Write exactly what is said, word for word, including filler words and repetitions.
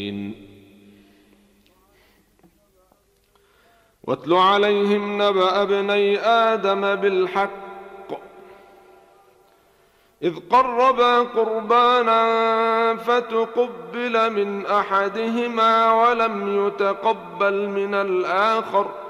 واتل عليهم نبأ ابني آدم بالحق إذ قربا قربانا فتقبل من أحدهما ولم يتقبل من الآخر